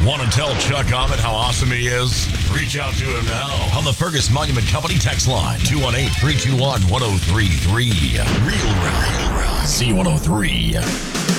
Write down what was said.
Want to tell Chuck Ahmed how awesome he is? Reach out to him now on the Fergus Monument Company text line, 218-321-1033. Real Rock, C103.